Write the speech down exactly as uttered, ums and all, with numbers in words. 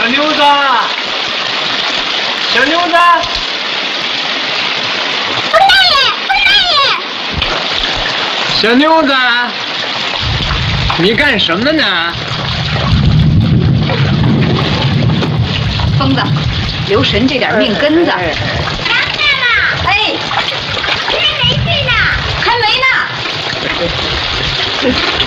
妞子，小妞子， 冯大爷，冯大爷， 小妞子，你干什么呢？ 疯子，留神这点命根子。 当上了。 哎， 还没事呢。 还没呢。